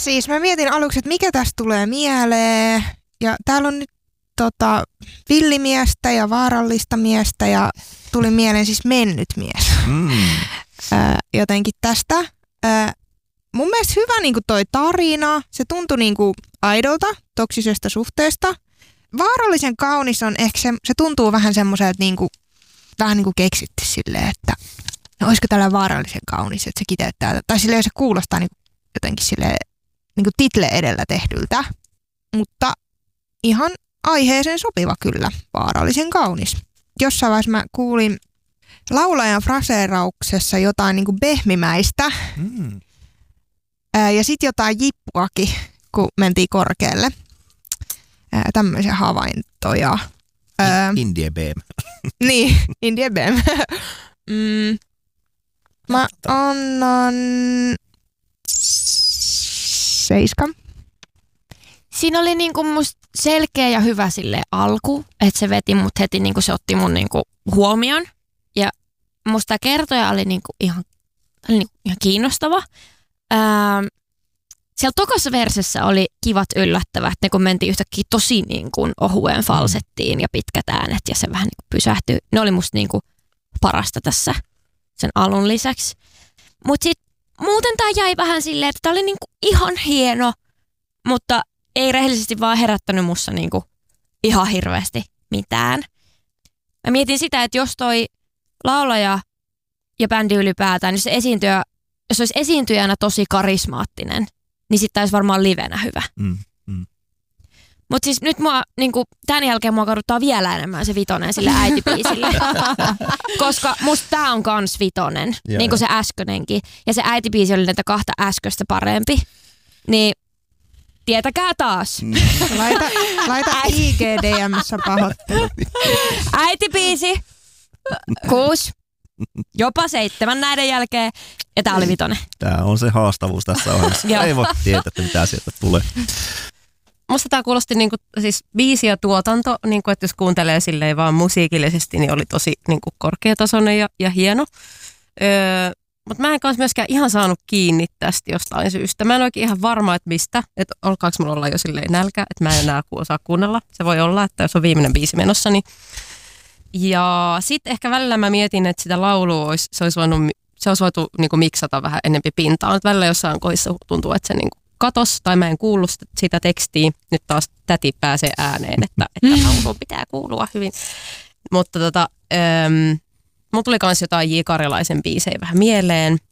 siis mä mietin aluksi, että mikä tästä tulee mieleen. Ja täällä on nyt villimiestä ja vaarallista miestä ja tuli mieleen siis mennyt mies. Jotenkin tästä. Mun mielestä hyvä niinku toi tarina. Se tuntui niinku aidolta, toksisesta suhteesta. Vaarallisen kaunis on ehkä se tuntuu vähän semmoiselta niinku, vähän niinku keksitty silleen, että no olisiko tällä vaarallisen kaunis, että se kiteyttää. Tai silleen se kuulostaa niinku jotenkin silleen niinku title edellä tehdyltä. Mutta ihan aiheeseen sopiva kyllä, vaarallisen kaunis. Jossain vaiheessa mä kuulin laulajan fraseerauksessa jotain niinku behmimäistä ja sitten jotain jippuakin, kun mentiin korkealle. Tämmöisiä havaintoja. Indie BM. Niin, Indie BM. Mä annan 7. Siinä oli niinku musta selkeä ja hyvä sille alku, että se veti mut heti, niinku se otti mun niinku huomioon. Ja musta kertoja oli niinku ihan kiinnostava. Siellä tokassa versessä oli kivat yllättävät, ne kun mentiin yhtäkkiä tosi niinku ohueen falsettiin ja pitkät äänet ja se vähän niinku pysähtyi. Ne oli musta niinku parasta tässä sen alun lisäksi. Mut sit muuten tää jäi vähän silleen, että tää oli niinku ihan hieno, mutta ei rehellisesti vaan herättänyt musta niinku ihan hirveästi mitään. Mä mietin sitä, että jos toi laulaja ja bändi ylipäätään, jos se olisi esiintyjänä tosi karismaattinen, niin sitten olisi varmaan livenä hyvä. Mutta siis nyt niinku, tämän jälkeen mua kaduttaa vielä enemmän se vitonen sille äitibiisille. Koska musta tää on kans vitonen, niin kuin se äskönenkin. Ja se äitibiisi oli näitä kahta äsköstä parempi. Niin tietäkää taas. Laita IGDM:ssä pahoittelu. Äitibiisi 6, jopa 7 näiden jälkeen. Ja tää oli vitonen. Tää on se haastavuus tässä ohjelmassa. Ei voi tietää, että mitä sieltä tulee. Musta tää kuulosti niinku, siis biisi ja tuotanto, niinku, että jos kuuntelee silleen vaan musiikillisesti, niin oli tosi niinku korkeatasoinen ja hieno. Mutta mä en kanssa myöskään ihan saanut kiinni tästä jostain syystä. Mä en oikein ihan varma, että mistä. Että alkaako mulla olla jo silleen nälkä, että mä en enää osaa kuunnella. Se voi olla, että jos on viimeinen biisi menossa, niin. Ja sitten ehkä välillä mä mietin, että sitä laulua se olisi voitu niinku miksata vähän enempi pintaan. Et välillä jossain kohdissa tuntuu, että se niinku katos tai mä en kuullut sitä tekstiä. Nyt taas täti pääsee ääneen, että lauluun pitää kuulua hyvin. Mutta mulla tuli kans jotain J. Karjalaisen biisejä vähän mieleen.